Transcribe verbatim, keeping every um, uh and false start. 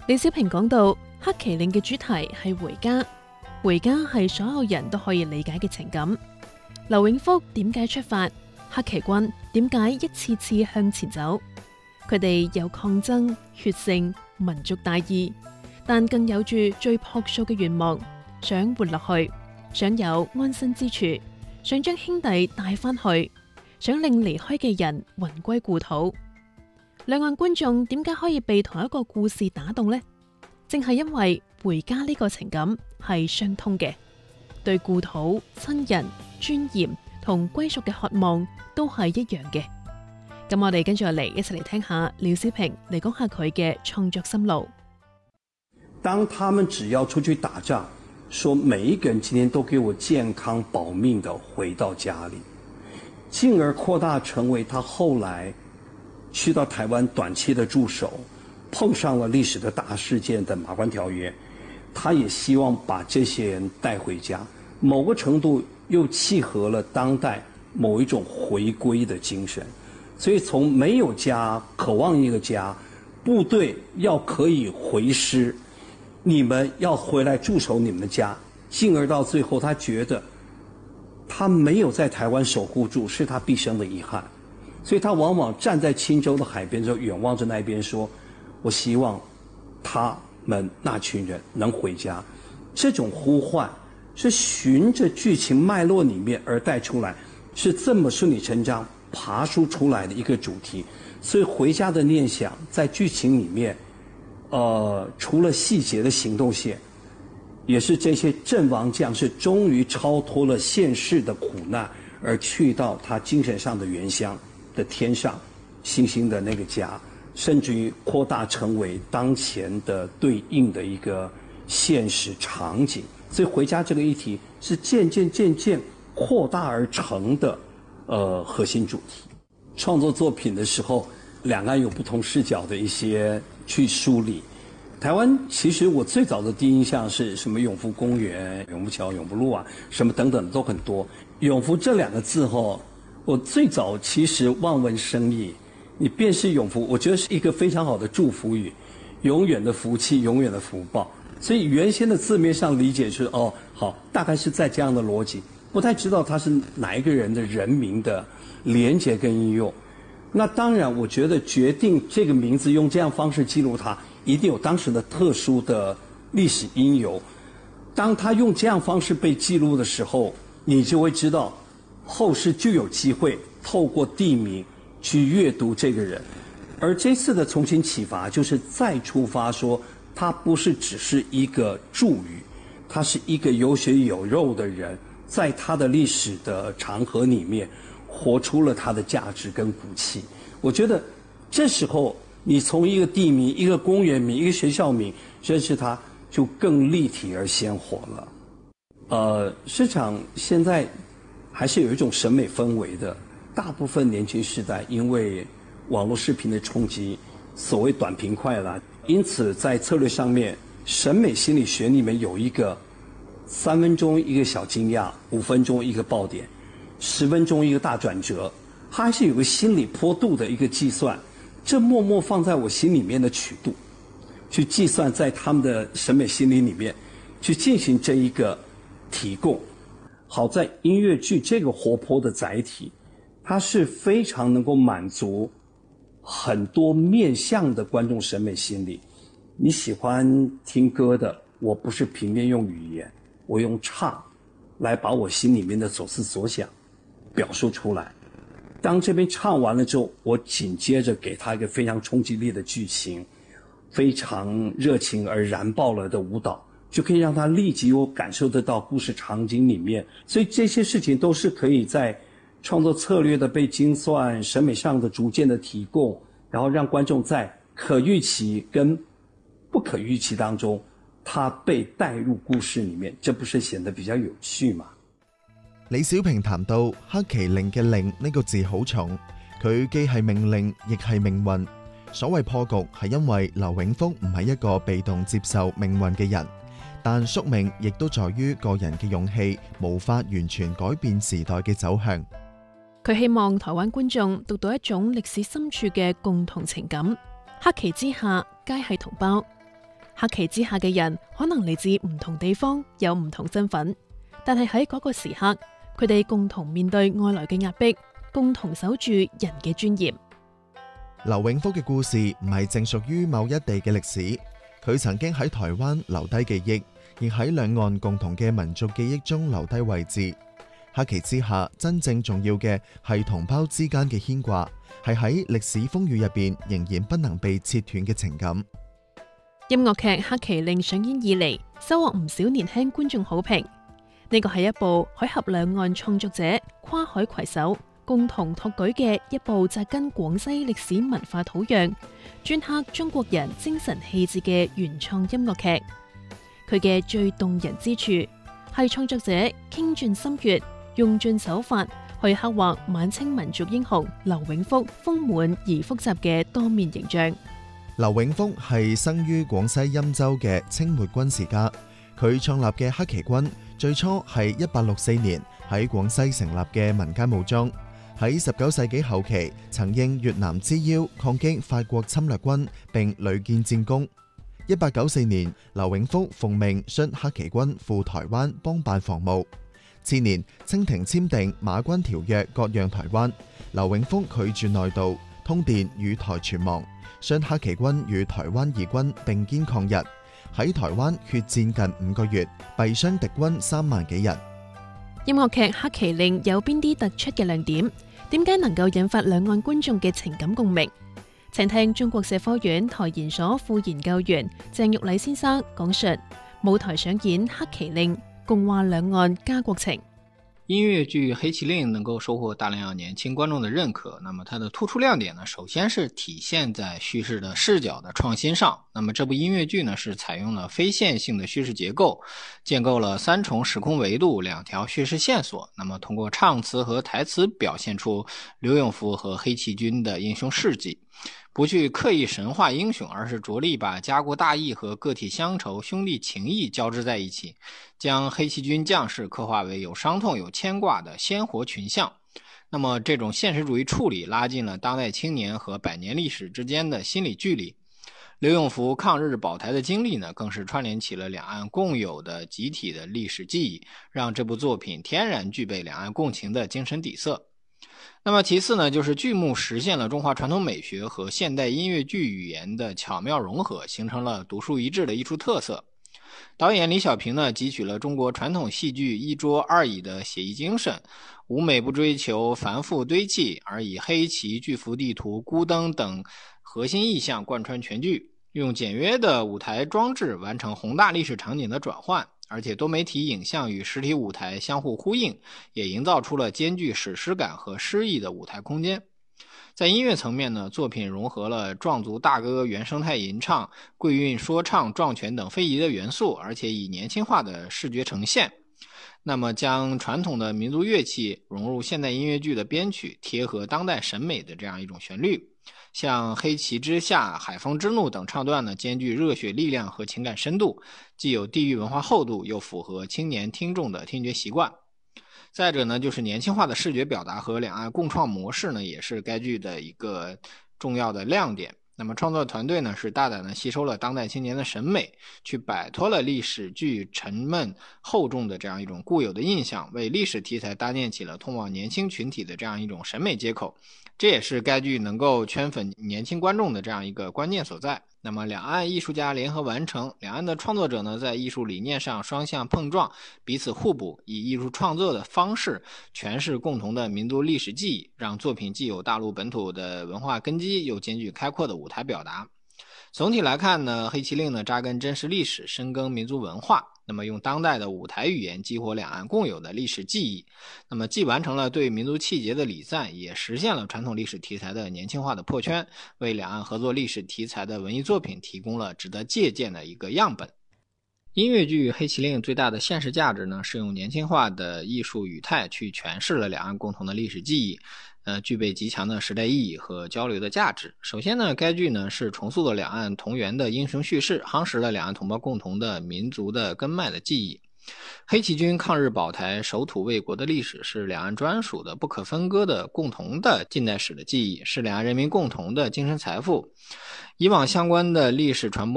李小平講到，黑旗令嘅主題係回家，回家係所有人都可以理解嘅情感。劉永福點解出發？黑旗軍點解一次次向前走？佢哋有抗爭、血性、民族大義，但更有住最樸素嘅願望，想活落去，想有安身之處，想將兄弟帶返去，想令離開嘅人魂歸故土。兩岸觀眾點解可以被同一個故事打動呢？正係因為回家呢個情感係相通嘅，對故土、親人、尊嚴同歸屬嘅渴望都係一樣嘅。咁我哋跟住落嚟一齊嚟聽下廖小平嚟講下佢嘅創作心路。 當他們只要出去打仗，說每一個人今天都給我健康保命地回到家裡，進而擴大成為他後來去到台灣短期的駐守，碰上了歷史的大事件的馬關條約，他也希望把這些人帶回家，某個程度又契合了當代某一種回歸的精神。所以從沒有家，渴望一個家，部隊要可以回師，你們要回來駐守你們的家，進而到最後他覺得他沒有在台灣守護住，是他畢生的遺憾。所以他往往站在青州的海邊就遠望着那邊說，我希望他們那群人能回家。這種呼喚是循着劇情脈絡裡面而帶出來，是這麼順理成章爬梳出來的一個主題。所以回家的念想在劇情裡面呃，除了細節的行動線，也是這些陣亡將士終於超脫了現世的苦難，而去到他精神上的原鄉的天上星星的那個家，甚至於擴大成為當前的對應的一個現實場景。所以回家這個議題是漸漸漸漸擴大而成的呃核心主題。創作作品的時候，兩岸有不同視角的一些去梳理。台灣其實我最早的第一印象是什麼永福公園、永福橋、永福路啊，什麼等等都很多。永福這兩個字後，我最早其實望文生義，你便是永福，我覺得是一個非常好的祝福語，永遠的福氣，永遠的福報。所以原先的字面上理解是哦，好，大概是在這樣的邏輯，不太知道它是哪一個人的人名的連結跟應用。那當然我覺得決定這個名字用這樣方式記錄它，一定有當時的特殊的歷史因由。當它用這樣方式被記錄的時候，你就會知道後世就有機會透過地名去閱讀這個人。而這次的重新啟發就是再出發說，它不是只是一個祝語，它是一個有血有肉的人，在他的歷史的長河裡面活出了他的價值跟骨氣。我覺得這時候你從一個地名、一個公園名、一個學校名認識它，就更立體而鮮活了。呃，市場現在還是有一種審美氛圍的，大部分年輕世代因為網絡視頻的衝擊，所謂短平快啦，因此在策略上面，審美心理學裡面有一個三分鐘一個小驚訝，五分鐘一個爆點，十分鐘一個大轉折，它還是有個心理坡度的一個計算，這默默放在我心裡面的曲度，去計算在他們的審美心理裡面，去進行這一個提供。好在音樂劇這個活潑的載體，它是非常能夠滿足很多面向的觀眾審美心理。你喜歡聽歌的，我不是平面用語言，我用唱來把我心裡面的所思所想表述出來。當這邊唱完了之後，我緊接着給他一個非常衝擊力的劇情，非常熱情而燃爆了的舞蹈，就可以讓他立即有感受得到故事場景裡面。所以這些事情都是可以在創作策略的被精算，審美上的逐漸的提供，然後讓觀眾在可預期跟不可預期當中，他被帶入故事裡面，這不是顯得比較有趣嗎？ 李小平談到黑旗令嘅令呢個字好重，佢既係命令，亦係命運。所謂破局係因為劉永福唔係一個被動接受命運嘅人，但宿命亦都在於個人嘅勇氣，無法完全改變時代嘅走向。 佢希望台灣觀眾讀到一種歷史深處嘅共同情感，黑旗之下皆係同胞。 黑旗之下嘅人可能嚟自唔同地方，有唔同身份，但係喺嗰個時刻，佢哋共同面對外來嘅壓迫，共同守住人嘅尊嚴。 劉永福嘅故事唔係淨屬於某一地嘅歷史，佢曾經喺台灣留低記憶，亦喺兩岸共同嘅民族記憶中留低位置。黑旗之下，真正重要嘅係同胞之間嘅牽掛，係喺歷史風雨入邊仍然不能被切斷嘅情感。 音樂劇《黑旗令》上演以嚟，收穫唔少年輕觀眾好評。呢個係一部海峽兩岸創作者跨海攜手，共同托舉嘅一部紮根廣西歷史文化土壤、鐫刻中國人精神氣質嘅原創音樂劇。佢嘅最動人之處係創作者傾盡心血，用盡手法去刻畫晚清民族英雄劉永福豐滿而複雜嘅多面形象。 劉永福係生於廣西欽州嘅清末軍事家，佢創立嘅黑旗軍最初係一八六四年喺廣西成立嘅民間武裝，喺十九世紀後期曾應越南之邀抗擊法國侵略軍，並屢建戰功。一八九四年，劉永福奉命率黑旗軍赴台灣幫辦防務。次年，清廷簽訂馬關條約割讓台灣，劉永福拒絕內渡，通電與台全亡，率黑旗軍與台灣義軍並肩抗日，喺台灣血戰近五個月，斃傷敵軍三萬幾人。 音樂劇《黑旗令》有邊啲突出嘅亮點？點解能夠引發兩岸觀眾嘅情感共鳴？請聽中國社科院台研所副研究員鄭玉禮先生講述舞台上演《黑旗令》，共話兩岸家國情。 音樂劇《黑旗令》能夠收穫大量年輕觀眾的認可，那麼它的突出亮點呢，首先是體現在敘事的視角的創新上。那麼這部音樂劇呢，是採用了非線性的敘事結構，建構了三重時空維度，兩條敘事線索。那麼通過唱詞和台詞表現出劉永福和黑旗軍的英雄事跡，不去刻意神化英雄，而是着力把家國大義和個體鄉愁、兄弟情誼交織在一起，將黑旗軍將士刻畫為有傷痛、有牽掛的鮮活群像。那麼這種現實主義處理拉近了當代青年和百年歷史之間的心理距離。劉永福抗日保台的經歷呢，更是串聯起了兩岸共有的集體的歷史記憶，讓這部作品天然具備兩岸共情的精神底色。那麼其次呢，就是劇目實現了中華傳統美學和現代音樂劇語言的巧妙融合，形成了獨樹一幟的藝術特色。導演李小平呢，汲取了中國傳統戲劇一桌二椅的寫意精神，舞美不追求繁複堆砌，而以黑旗、巨幅地圖、孤燈等核心意象貫穿全劇，用簡約的舞台裝置完成宏大歷史場景的轉換，而且多媒體影像與實體舞台相互呼應，也營造出了兼具史詩感和詩意的舞台空間。在音樂層面呢，作品融合了壯族大歌、原生態吟唱、桂韻說唱、壯拳等非遺的元素，而且以年輕化的視覺呈現。那麼將傳統的民族樂器融入現代音樂劇的編曲，貼合當代審美的這樣一種旋律。像黑旗之下、海風之怒等唱段呢，兼具熱血力量和情感深度，既有地域文化厚度，又符合青年聽眾的聽覺習慣。再者呢，就是年輕化的視覺表達和兩岸共創模式呢，也是該劇的一個重要的亮點。那麼創作團隊呢，是大膽的吸收了當代青年的審美，去擺脫了歷史劇沉悶厚重的這樣一種固有的印象，為歷史題材搭建起了通往年輕群體的這樣一種審美接口。這也是該劇能夠圈粉年輕觀眾的這樣一個關鍵所在。那麼兩岸藝術家聯合完成，兩岸的創作者呢，在藝術理念上雙向碰撞，彼此互補，以藝術創作的方式詮釋共同的民族歷史記憶，讓作品既有大陸本土的文化根基，又兼具開闊的舞台表達。總體來看呢，黑旗令呢扎根真實歷史，深耕民族文化，那麼用當代的舞台語言激活兩岸共有的歷史記憶，那麼既完成了對民族氣節的禮讚，也實現了傳統歷史題材的年輕化的破圈，為兩岸合作歷史題材的文藝作品提供了值得借鑑的一個樣本。音樂劇《黑旗令》最大的現實價值呢，是用年輕化的藝術語態去詮釋了兩岸共同的歷史記憶，呃，具備極強的時代意義和交流的價值。首先呢，該劇呢是重塑了兩岸同源的英雄敘事，夯實了兩岸同胞共同的民族的根脈的記憶。黑旗軍抗日保台、守土衛國的歷史是兩岸專屬的、不可分割的、共同的近代史的記憶，是兩岸人民共同的精神財富。以往相關的歷史傳播